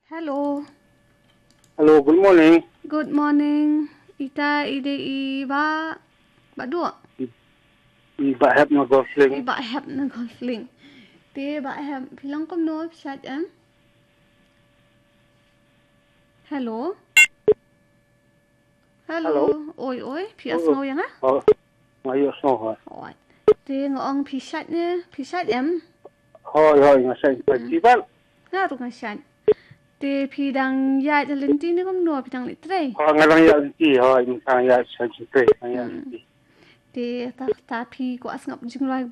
Hello. Hello, good morning. Good morning. Ita ide ba dua. Ba hep na gosling. Ba hep na golfling. Te ba hep bilang kom no chat em. Hello. Hello. Oi. Pi asngau yang ah? Oh, ngayo so ha. Oi. Te ngong pi chat ne. Pi chat em. Hoi ngasay festival. Nga tu kan chat. Te pi dang ya jalan ti ni kom no pi dang litre. Ngalang ya ti hoi misang ya sa jite ya. Te ta pi ko asngap jing